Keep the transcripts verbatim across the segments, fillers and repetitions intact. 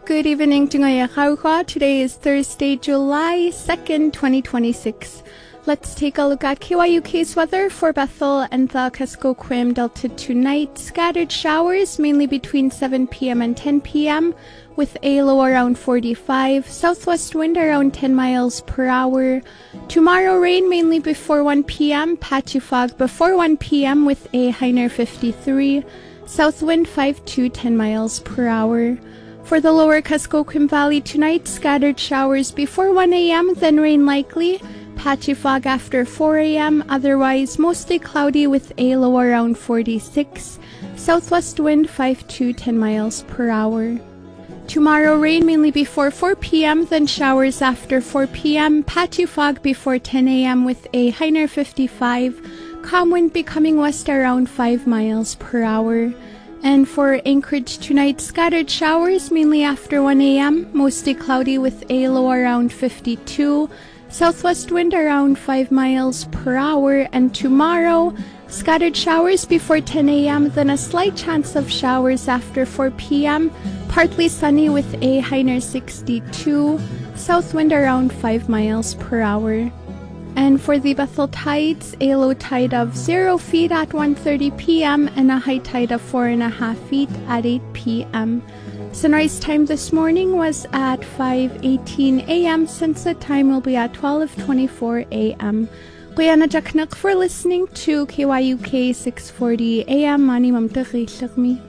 Good evening, Tungaya Kauka. Today is Thursday, July second, twenty twenty-six. Let's take a look at K Y U K's weather for Bethel and the Kuskokwim Delta tonight. Scattered showers, mainly between seven p m and ten p m, with a low around forty-five. Southwest wind around ten miles per hour. Tomorrow, rain mainly before one p m, patchy fog before one p m with a high near fifty-three. South wind five to ten miles per hour. For the lower Kuskokwim Valley tonight, scattered showers before one a m, then rain likely. Patchy fog after four a m, otherwise mostly cloudy with a low around forty-six. Southwest wind five to ten miles per hour. Tomorrow, rain mainly before four p m, then showers after four p m, patchy fog before ten a m with a high near fifty-five. Calm wind becoming west around five miles per hour. And for Anchorage tonight, scattered showers mainly after one a m, mostly cloudy with a low around fifty-two. Southwest wind around five miles per hour. And tomorrow, scattered showers before ten a m, then a slight chance of showers after four p m, partly sunny with a high near sixty-two. South wind around five miles per hour. And for the Bethel tides, a low tide of zero feet at one thirty p m and a high tide of four and a half feet at eight p m Sunrise time this morning was at five eighteen a m Sunset time will be at twelve twenty-four a m Guyana Jaknak for listening to K Y U K six forty a m Mani Mamtaki Shakmi.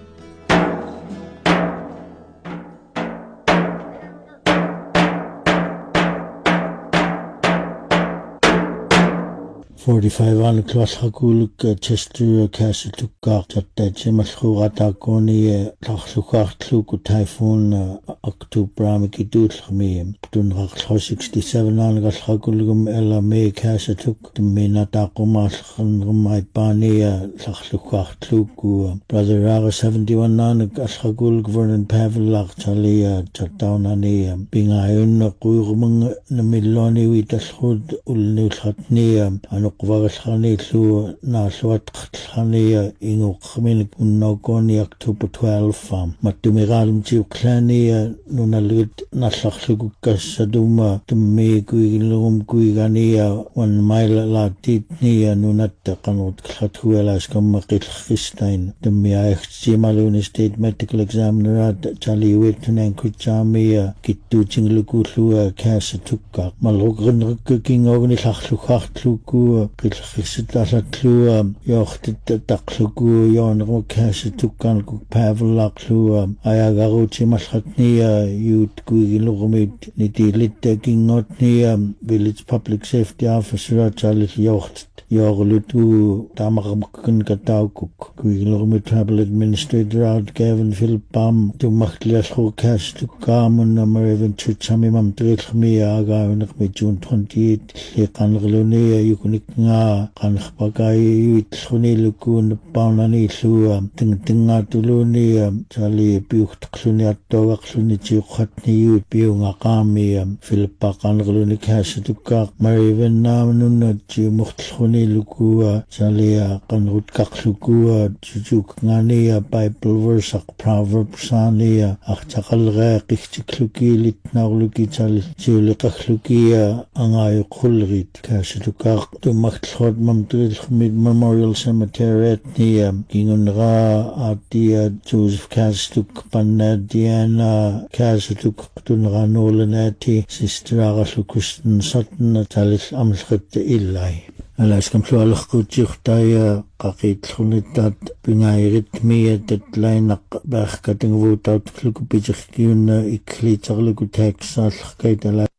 forty-five on class hakuluk Chester Castle to Gart at the Chimaskurata Koni Taxukart Typhoon October Mikidutmi Dunrak sixty-seven on gas hakulum Ella May Castle took the Minatakumas and my Bania Taxukart Luku Brother Raga seventy-one on gas hakuluk Vernon Pavelak Chalia Chataunani being iron Kurmung Namiloni with the hood Ulnutnia and Vagasani to Naswat Khania in Khaminik Nogoni October twelfth. Matumiral Chief Clania Nunalut Nasakukasaduma to me Guilum Guigania one mile la Titnia Nunata Kanut Khatuelas Kamakit Christine. The Mia Chimalun State Medical Examiner at Charlie Witten and Kuchamia Kituching Lukutua Kasatuka Malogran cooking over the Luku. Kilchitasa Clua, Yochtit Takluku, Yon Rokas Tukan Pavlak Clua, Ayagaruchi Mashatnia, Youth Guilumit, Niti Lit taking not near Village Public Safety Officer Charles Yocht. Yorlutu Tamakun Kataukuk, Guilumit Travel Administrator out Gavin Philpam to Maklias Hokas to Carmen American Chuchamimam Trilchmi Aga on June twenty-eighth, Lekanlunia, Yukunik nga Kanhpagai, Sunilikun, Paunani Sua, Tinga Tulunia, Charlie Bucht Kluniato, Klunichi Hotni, Piungakami, Philpakan Lunik to Kak, Marivan Namanuna, Jimuchtuni Lukua, Chalia, Kanut Kaklukua, Jujuk Ngania, Bible verse, Proverb Sania, Achakal Kichikluki, Litnauluki, Chal, Julikaklukia, Angay Kulrit, Kashitukak, to Machtod Mamdril Mid Memorial Cemetery at Nia, Kingunra, Atia, Joseph Kastuk, Panadiana, Kasituk, Tunranolanati, Sister Agasu Christian Sutton, Talis Amsket Illai. Alas kam so alach kuchik tayo kakit khunitat pingairit miya deadline nak bakh kating vote out kluku pichik yun ikli chakluku text alach kay tala